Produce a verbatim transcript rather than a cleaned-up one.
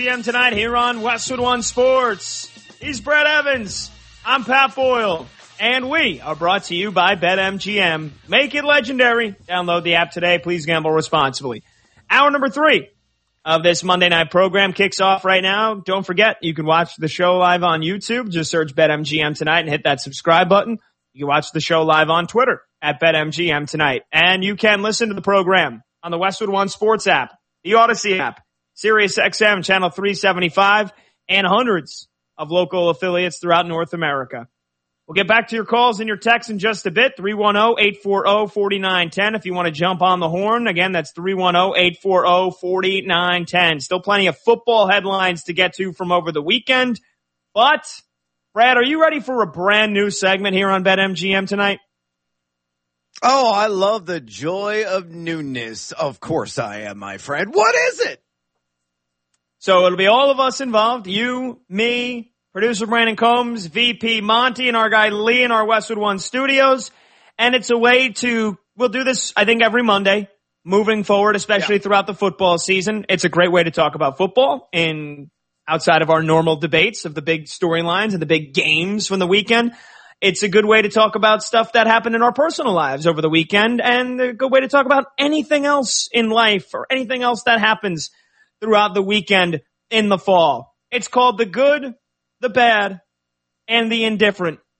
P M tonight here on Westwood One Sports. He's Brett Evans. I'm Pat Boyle. And we are brought to you by BetMGM. Make it legendary. Download the app today. Please gamble responsibly. Hour number three of this Monday night program kicks off right now. Don't forget, you can watch the show live on YouTube. Just search BetMGM tonight and hit that subscribe button. You can watch the show live on Twitter at BetMGM tonight. And you can listen to the program on the Westwood One Sports app, the Odyssey app, Sirius X M channel three seventy-five, and hundreds of local affiliates throughout North America. We'll get back to your calls and your texts in just a bit. three one zero, eight four zero, four nine one zero if you want to jump on the horn. Again, that's three one zero, eight four zero, four nine one zero. Still plenty of football headlines to get to from over the weekend. But, Brad, are you ready for a brand new segment here on BetMGM tonight? Oh, I love the joy of newness. Of course I am, my friend. What is it? So it'll be all of us involved, you, me, producer Brandon Combs, V P Monty, and our guy Lee in our Westwood One studios. And it's a way to, we'll do this, I think, every Monday moving forward, especially yeah. throughout the football season. It's a great way to talk about football in outside of our normal debates of the big storylines and the big games from the weekend. It's a good way to talk about stuff that happened in our personal lives over the weekend, and a good way to talk about anything else in life or anything else that happens throughout the weekend in the fall. It's called The Good, the Bad, and the Indifferent.